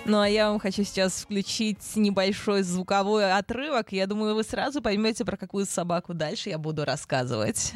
Ну, а я вам хочу сейчас включить небольшой звуковой отрывок. Я думаю, вы сразу поймете, про какую собаку дальше я буду рассказывать.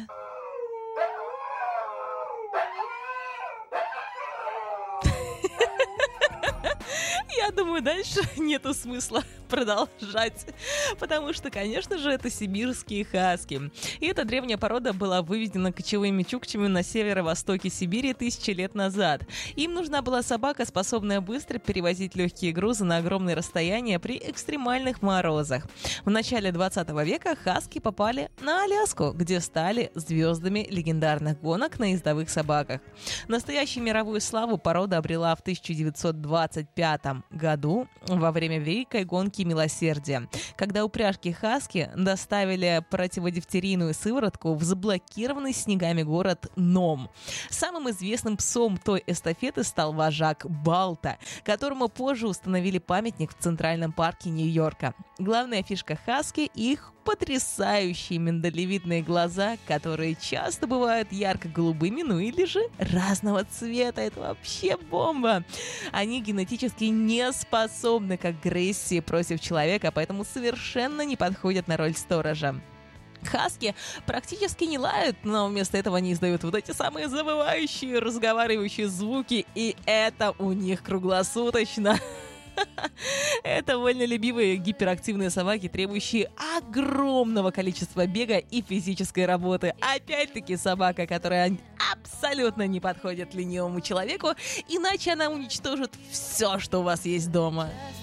Я думаю, дальше нету смысла продолжать, потому что, конечно же, это сибирские хаски. И эта древняя порода была выведена кочевыми чукчами на северо-востоке Сибири 1000 лет назад. Им нужна была собака, способная быстро перевозить легкие грузы на огромные расстояния при экстремальных морозах. В начале 20 века хаски попали на Аляску, где стали звездами легендарных гонок на ездовых собаках. Настоящую мировую славу порода обрела в 1925 году во время Великой гонки милосердия, когда упряжки хаски доставили противодифтерийную сыворотку в заблокированный снегами город Ном. Самым известным псом той эстафеты стал вожак Балта, которому позже установили памятник в Центральном парке Нью-Йорка. Главная фишка хаски – их потрясающие миндалевидные глаза, которые часто бывают ярко-голубыми, ну или же разного цвета. Это вообще бомба! Они генетически не способны к агрессии против человека, поэтому совершенно не подходят на роль сторожа. Хаски практически не лают, но вместо этого они издают вот эти самые завывающие, разговаривающие звуки, и это у них круглосуточно. Это вольнолюбивые гиперактивные собаки, требующие огромного количества бега и физической работы. Опять-таки собака, которая абсолютно не подходит ленивому человеку, иначе она уничтожит все, что у вас есть дома.